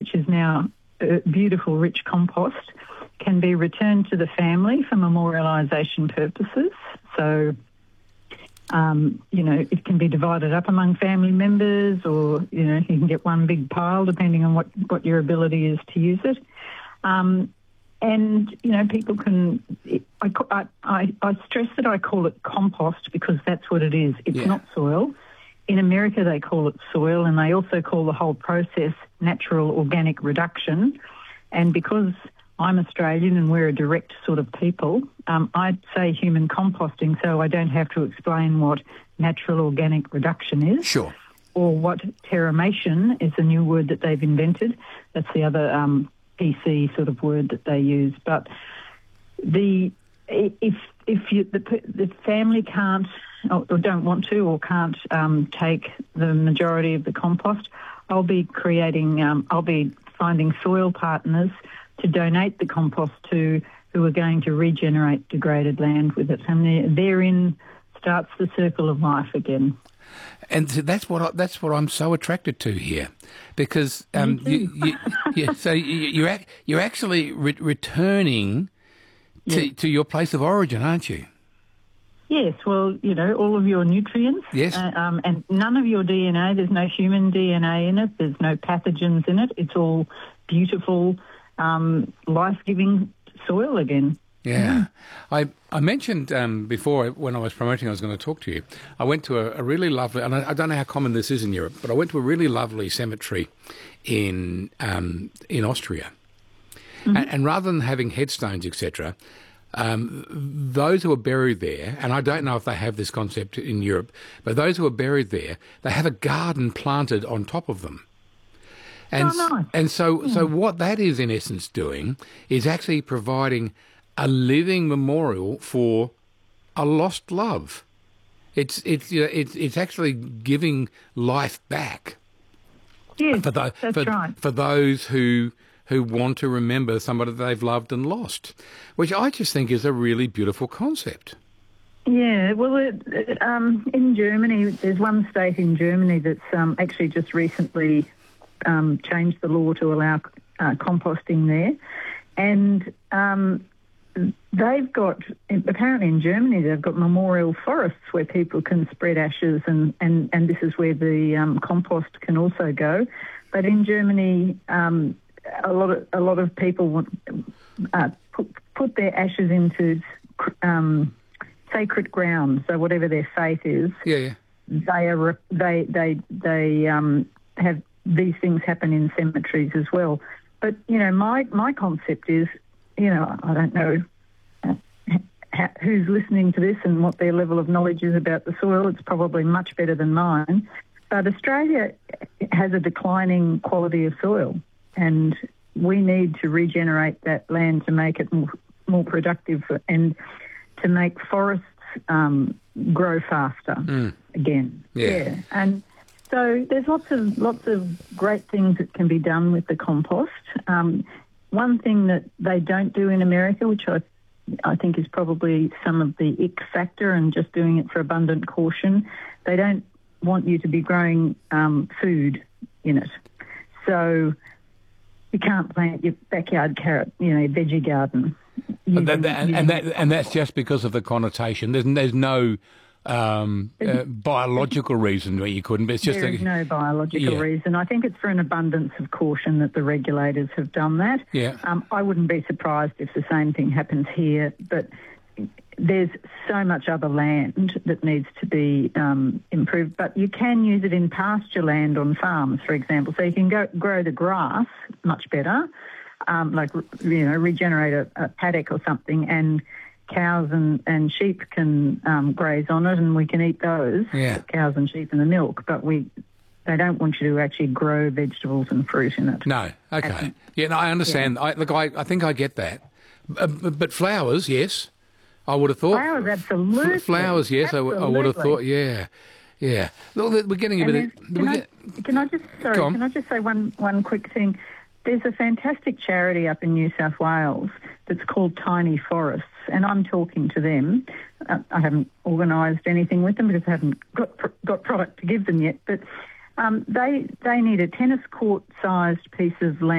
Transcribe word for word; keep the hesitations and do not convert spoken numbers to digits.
which is now uh, beautiful, rich compost, can be returned to the family for memorialisation purposes. So, um, you know, it can be divided up among family members, or, you know, you can get one big pile depending on what, what your ability is to use it. Um, and, you know, people can... I, I, I stress that I call it compost because that's what it is. It's yeah. not soil. In America, they call it soil, and they also call the whole process natural organic reduction. And because I'm Australian and we're a direct sort of people, um, I'd say human composting, so I don't have to explain what natural organic reduction is. Sure. Or what terramation is a new word that they've invented. That's the other um, P C sort of word that they use. But the if if you, the, the family can't or, or don't want to or can't um, take the majority of the compost, I'll be creating, um, I'll be finding soil partners to donate the compost to, who are going to regenerate degraded land with it. And therein starts the circle of life again. And so that's what I, that's what I'm so attracted to here, because um, you, you, you, so you, you're ac- you're actually re- returning to, yes. to your place of origin, aren't you? Yes, well, you know, all of your nutrients. Yes. Uh, um, and none of your D N A, there's no human D N A in it, there's no pathogens in it. It's all beautiful, um, life-giving soil again. Yeah. I I mentioned um, before when I was promoting I was going to talk to you, I went to a, a really lovely, and I, I don't know how common this is in Europe, but I went to a really lovely cemetery in um, in Austria. Mm-hmm. And, and rather than having headstones, et cetera, um, those who are buried there, and I don't know if they have this concept in Europe, but those who are buried there, they have a garden planted on top of them. And, oh, nice. and so, mm. so what that is in essence doing is actually providing a living memorial for a lost love. It's it's you know, it's it's actually giving life back. Yes, for the, that's for, right. For those who who want to remember somebody they've loved and lost, which I just think is a really beautiful concept. Yeah, well, it, it, um, in Germany, there's one state in Germany that's um, actually just recently um, changed the law to allow uh, composting there, and um, they've got, apparently in Germany, they've got memorial forests where people can spread ashes, and, and, and this is where the um, compost can also go. But in Germany, um, a lot of a lot of people want, uh, put, put their ashes into um, sacred ground. So whatever their faith is, yeah, yeah. they are they they they um, have these things happen in cemeteries as well. But you know, my my concept is, you know, I don't know uh, who's listening to this and what their level of knowledge is about the soil. It's probably much better than mine. But Australia has a declining quality of soil, and we need to regenerate that land to make it more, more productive and to make forests um, grow faster mm. again. Yeah. yeah. And so there's lots of lots of great things that can be done with the compost. Um, one thing that they don't do in America, which I I think is probably some of the ick factor, and just doing it for abundant caution, they don't want you to be growing um, food in it. So you can't plant your backyard carrot, you know, your veggie garden. Using, that, that, and, and that and that's just because of the connotation. There's there's no um, uh, biological reason why you couldn't. But it's just there is no biological yeah. reason. I think it's for an abundance of caution that the regulators have done that. Yeah. Um, I wouldn't be surprised if the same thing happens here, but there's so much other land that needs to be um, improved. But you can use it in pasture land on farms, for example. So you can go grow the grass much better, um, like, you know, regenerate a, a paddock or something, and cows and, and sheep can um, graze on it, and we can eat those, yeah. cows and sheep and the milk. But we they don't want you to actually grow vegetables and fruit in it. No, okay. Yeah, no, I understand. Yeah. I, look, I, I think I get that. Uh, but flowers, yes. I would have thought. Flowers, absolutely. Flowers, yes, I, I would have thought, yeah. Yeah. Look, we're getting a and bit of... Can, I, get, can I just, sorry, can I just say one, one quick thing? There's a fantastic charity up in New South Wales that's called Tiny Forests, and I'm talking to them. Uh, I haven't organised anything with them because I haven't got got product to give them yet, but um, they they need a tennis court-sized piece of land